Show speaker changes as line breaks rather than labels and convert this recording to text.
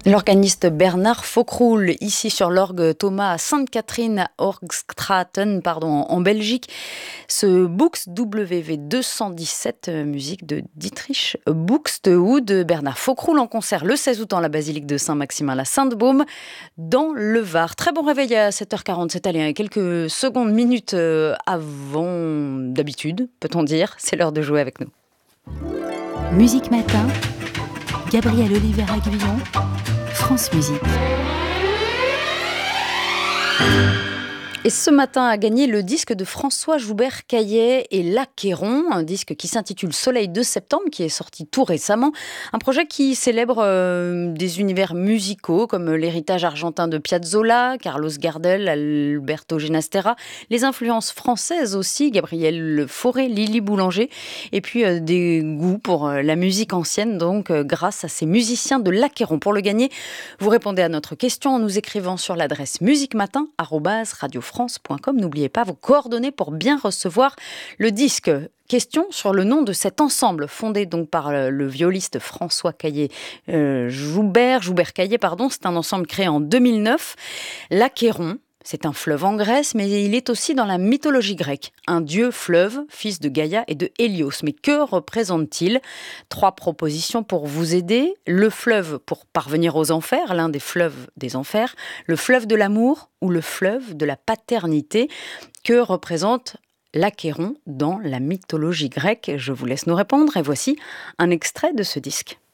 L'organiste Bernard Focroul, ici sur l'orgue Thomas à Sainte-Catherine à Orgstraten, en Belgique. Ce Buxtehude WV 217, musique de Dietrich Buxtehude, Bernard Focroul en concert le 16 août dans la basilique de Saint-Maximin-la-Sainte-Baume, dans le Var. Très bon réveil à 7h40, c'est allé quelques secondes, minutes avant d'habitude, peut-on dire. C'est l'heure de jouer avec nous.
Musique Matin, Gabriel Oliver-Aguillon, France Musique.
Et ce matin a gagné le disque de François Joubert-Caillet et L'Acquéron, un disque qui s'intitule Soleil de septembre, qui est sorti tout récemment. Un projet qui célèbre des univers musicaux comme l'héritage argentin de Piazzolla, Carlos Gardel, Alberto Ginastera, les influences françaises aussi, Gabriel Fauré, Lily Boulanger, et puis des goûts pour la musique ancienne, donc grâce à ces musiciens de L'Acquéron. Pour le gagner, vous répondez à notre question en nous écrivant sur l'adresse musiquematin@radiofrance.com. N'oubliez pas vos coordonnées pour bien recevoir le disque. Question sur le nom de cet ensemble, fondé donc par le violiste François Joubert-Caillet, c'est un ensemble créé en 2009. L'Acquéron, c'est un fleuve en Grèce, mais il est aussi dans la mythologie grecque. Un dieu fleuve, fils de Gaïa et de Hélios. Mais que représente-t-il ? 3 propositions pour vous aider. Le fleuve pour parvenir aux enfers, l'un des fleuves des enfers. Le fleuve de l'amour ou le fleuve de la paternité. Que représente l'Acquéron dans la mythologie grecque ? Je vous laisse nous répondre et voici un extrait de ce disque.